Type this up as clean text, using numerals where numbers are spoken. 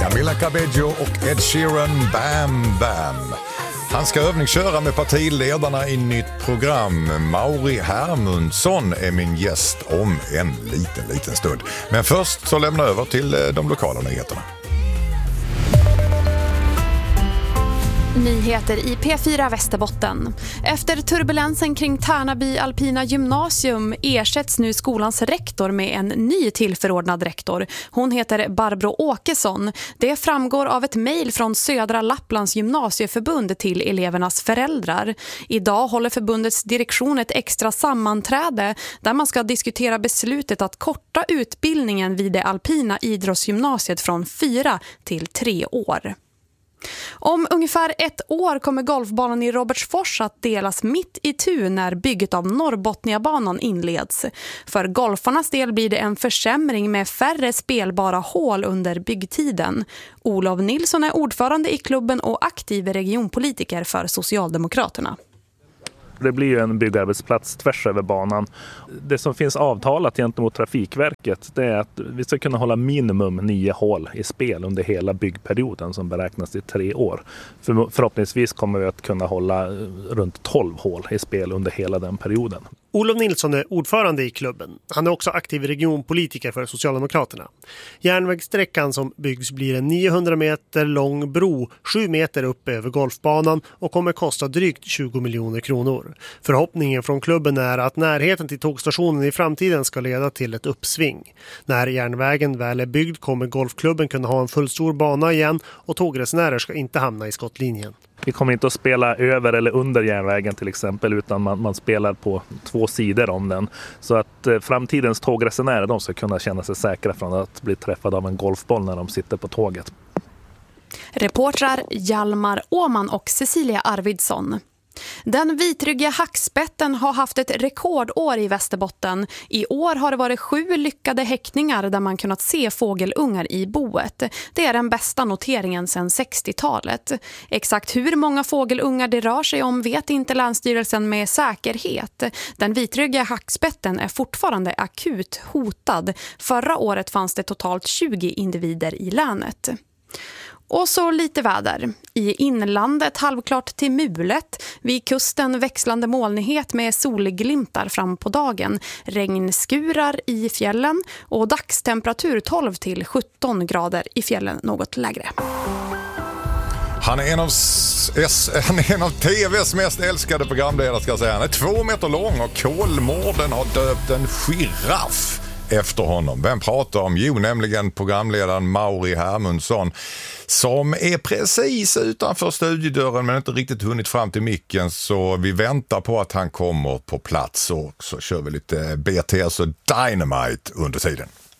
Camila Cabello och Ed Sheeran, Bam Bam. Han ska övningsköra med partiledarna i nytt program. Mauri Hermundsson är min gäst om en liten stund. Men först så lämnar jag över till de lokala nyheterna. Nyheter i P4 Västerbotten. Efter turbulensen kring Tärnaby Alpina gymnasium ersätts nu skolans rektor med en ny tillförordnad rektor. Hon heter Barbro Åkesson. Det framgår av ett mejl från Södra Lapplands gymnasieförbund till elevernas föräldrar. Idag håller förbundets direktion ett extra sammanträde där man ska diskutera beslutet att korta utbildningen vid det alpina idrottsgymnasiet från 4 till 3 år. Om ungefär 1 år kommer golfbanan i Robertsfors att delas mitt itu när bygget av Norrbotniabanan inleds. För golfarnas del blir det en försämring med färre spelbara hål under byggtiden. Olof Nilsson är ordförande i klubben och aktiv regionpolitiker för Socialdemokraterna. Det blir ju en byggarbetsplats tvärs över banan. Det som finns avtalat gentemot Trafikverket, det är att vi ska kunna hålla minimum 9 hål i spel under hela byggperioden som beräknas till 3 år. Förhoppningsvis kommer vi att kunna hålla runt 12 hål i spel under hela den perioden. Olof Nilsson är ordförande i klubben. Han är också aktiv regionpolitiker för Socialdemokraterna. Järnvägssträckan som byggs blir en 900 meter lång bro 7 meter upp över golfbanan och kommer kosta drygt 20 miljoner kronor. Förhoppningen från klubben är att närheten till tågstationen i framtiden ska leda till ett uppsving. När järnvägen väl är byggd kommer golfklubben kunna ha en fullstor bana igen och tågresenärer ska inte hamna i skottlinjen. Vi kommer inte att spela över eller under järnvägen till exempel, utan man spelar på 2 sidor om den. Så att framtidens tågresenärer, de ska kunna känna sig säkra från att bli träffade av en golfboll när de sitter på tåget. Reportrar Hjalmar Åman och Cecilia Arvidsson. Den vitryggiga hackspetten har haft ett rekordår i Västerbotten. I år har det varit 7 lyckade häckningar där man kunnat se fågelungar i boet. Det är den bästa noteringen sedan 60-talet. Exakt hur många fågelungar det rör sig om vet inte Länsstyrelsen med säkerhet. Den vitryggiga hackspetten är fortfarande akut hotad. Förra året fanns det totalt 20 individer i länet. Och så lite väder. I inlandet halvklart till mulet. Vid kusten växlande molnighet med solglimtar fram på dagen. Regnskurar i fjällen och dagstemperatur 12 till 17 grader i fjällen något lägre. Han är en av TVs mest älskade programledare, ska jag säga. Han är 2 meter lång och Kolmården har döpt en giraff efter honom. Vem pratar om? Jo, nämligen programledaren Mauri Hermundsson, som är precis utanför studiodörren men inte riktigt hunnit fram till micken, så vi väntar på att han kommer på plats och så kör vi lite BTS och Dynamite under tiden.